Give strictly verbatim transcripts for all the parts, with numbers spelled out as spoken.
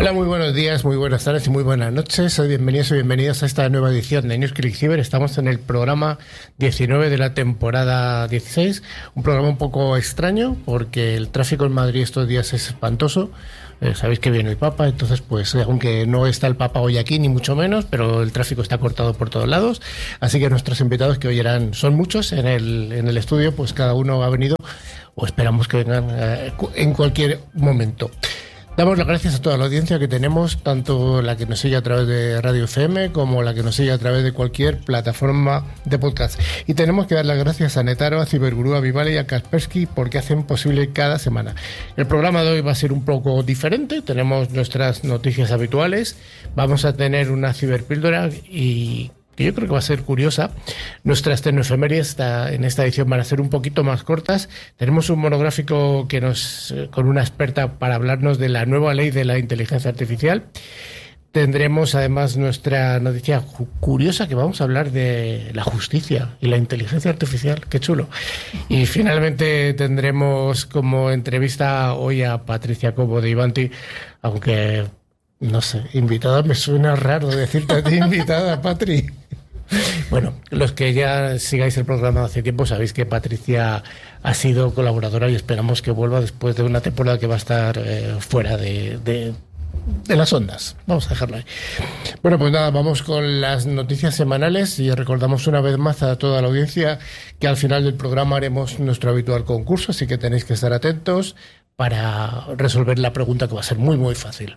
Hola, muy buenos días, muy buenas tardes y muy buenas noches. Bienvenidos y bienvenidas a esta nueva edición de NewsClick Cyber. Estamos en el programa diecinueve de la temporada dieciséis. Un programa un poco extraño porque el tráfico en Madrid estos días es espantoso. Eh, sabéis que viene el Papa, entonces pues aunque no está el Papa hoy aquí ni mucho menos, pero el tráfico está cortado por todos lados. Así que nuestros invitados, que hoy eran, son muchos en el, en el estudio, pues cada uno ha venido o esperamos que vengan eh, en cualquier momento. Damos las gracias a toda la audiencia que tenemos, tanto la que nos sigue a través de Radio F M como la que nos sigue a través de cualquier plataforma de podcast. Y tenemos que dar las gracias a Netaro, a Cibergurú, a Vivale y a Kaspersky porque hacen posible cada semana. El programa de hoy va a ser un poco diferente. Tenemos nuestras noticias habituales. Vamos a tener una ciberpíldora y que yo creo que va a ser curiosa. Nuestras tecnoefemérides en esta edición van a ser un poquito más cortas. Tenemos un monográfico que nos con una experta para hablarnos de la nueva ley de la inteligencia artificial. Tendremos además nuestra noticia curiosa, que vamos a hablar de la justicia y la inteligencia artificial. ¡Qué chulo! Y finalmente tendremos como entrevista hoy a Patricia Cobo de Ivanti, aunque no sé, invitada me suena raro decirte a ti invitada, Patri. Bueno, los que ya sigáis el programa hace tiempo sabéis que Patricia ha sido colaboradora y esperamos que vuelva después de una temporada que va a estar eh, fuera de, de, de las ondas. Vamos a dejarlo ahí. Bueno, pues nada, vamos con las noticias semanales y recordamos una vez más a toda la audiencia que al final del programa haremos nuestro habitual concurso, así que tenéis que estar atentos para resolver la pregunta, que va a ser muy muy fácil.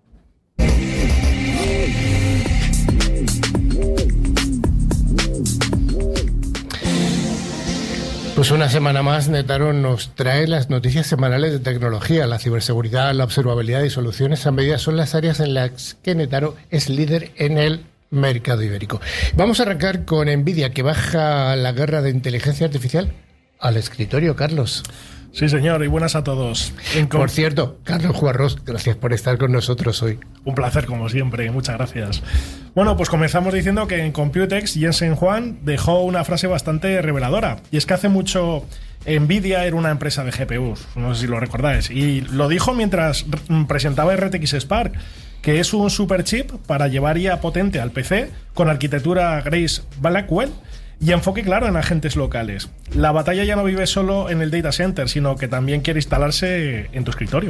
Pues una semana más, Netaro nos trae las noticias semanales de tecnología. La ciberseguridad, la observabilidad y soluciones a medida son las áreas en las que Netaro es líder en el mercado ibérico. Vamos a arrancar con Nvidia, que baja la guerra de inteligencia artificial al escritorio, Carlos. Sí, señor, y buenas a todos. Por cierto, Carlos Juarros, gracias por estar con nosotros hoy. Un placer, como siempre, muchas gracias. Bueno, pues comenzamos diciendo que en Computex Jensen Huang dejó una frase bastante reveladora, y es que hace mucho Nvidia era una empresa de G P Us, no sé si lo recordáis, y lo dijo mientras presentaba R T X Spark, que es un superchip para llevar I A potente al P C con arquitectura Grace Blackwell y enfoque claro en agentes locales. La batalla ya no vive solo en el data center, sino que también quiere instalarse en tu escritorio.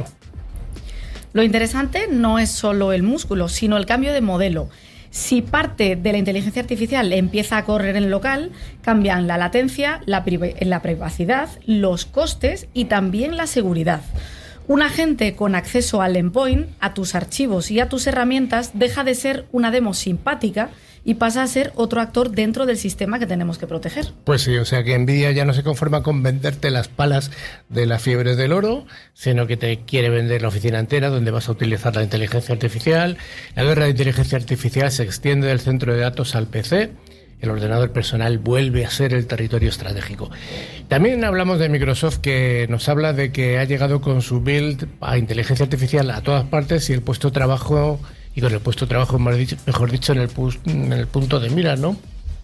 Lo interesante no es solo el músculo, sino el cambio de modelo. Si parte de la inteligencia artificial empieza a correr en local, cambian la latencia, la, priv- la privacidad, los costes y también la seguridad. Un agente con acceso al endpoint, a tus archivos y a tus herramientas deja de ser una demo simpática y pasa a ser otro actor dentro del sistema que tenemos que proteger. Pues sí, o sea que Nvidia ya no se conforma con venderte las palas de la fiebre del oro, sino que te quiere vender la oficina entera donde vas a utilizar la inteligencia artificial. La guerra de inteligencia artificial se extiende del centro de datos al P C. El ordenador personal vuelve a ser el territorio estratégico. También hablamos de Microsoft, que nos habla de que ha llegado con su build a inteligencia artificial a todas partes y el puesto de trabajo, y con el puesto de trabajo, mejor dicho, en el, en el punto de mira, ¿no?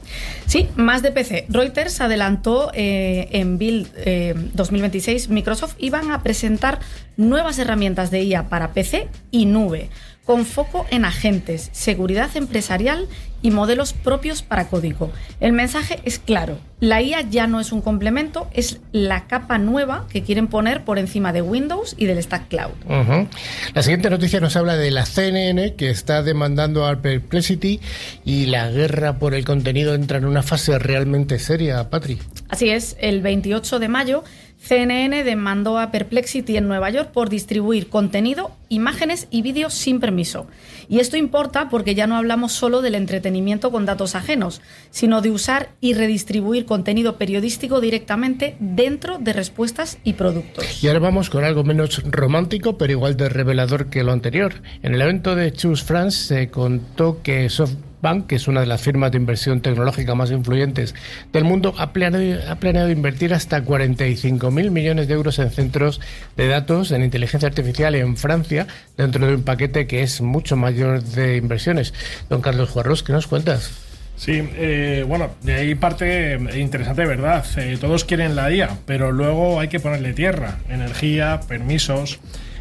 Sí, más de P C. Reuters adelantó eh, en Build eh, dos mil veintiséis, Microsoft iban a presentar nuevas herramientas de I A para P C y nube, con foco en agentes, seguridad empresarial y modelos propios para código. El mensaje es claro: la I A ya no es un complemento, es la capa nueva que quieren poner por encima de Windows y del Stack Cloud. Uh-huh. La siguiente noticia nos habla de la C N N, que está demandando a Perplexity, y la guerra por el contenido entra en una fase realmente seria, Patri. Así es, el veintiocho de mayo C N N demandó a Perplexity en Nueva York por distribuir contenido, imágenes y vídeos sin permiso. Y esto importa porque ya no hablamos solo del entretenimiento con datos ajenos, sino de usar y redistribuir contenido periodístico directamente dentro de respuestas y productos. Y ahora vamos con algo menos romántico, pero igual de revelador que lo anterior. En el evento de Choose France se contó que SoftBank, que es una de las firmas de inversión tecnológica más influyentes del mundo, ha planeado, ha planeado invertir hasta cuarenta y cinco mil millones de euros en centros de datos en inteligencia artificial en Francia, dentro de un paquete que es mucho mayor de inversiones. Don Carlos Juarros, ¿qué nos cuentas? Sí, eh, bueno, de ahí parte interesante, ¿verdad? Eh, todos quieren la I A, pero luego hay que ponerle tierra, energía, permisos.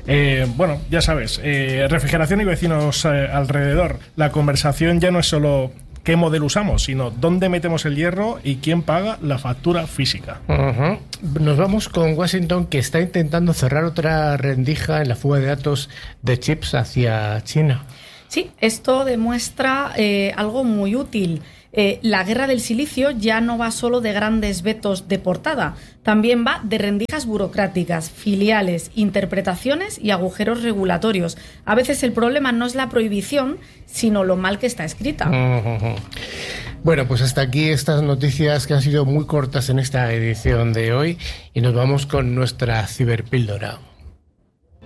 Eh, bueno, ya sabes, eh, refrigeración y vecinos eh, alrededor. La conversación ya no es solo qué modelo usamos, sino dónde metemos el hierro y quién paga la factura física. Uh-huh. Nos vamos con Washington, que está intentando cerrar otra rendija en la fuga de datos de chips hacia China. Sí, esto demuestra eh, algo muy útil. Eh, la guerra del silicio ya no va solo de grandes vetos de portada, también va de rendijas burocráticas, filiales, interpretaciones y agujeros regulatorios. A veces el problema no es la prohibición, sino lo mal que está escrita. Uh-huh. Bueno, pues hasta aquí estas noticias que han sido muy cortas en esta edición de hoy y nos vamos con nuestra ciberpíldora.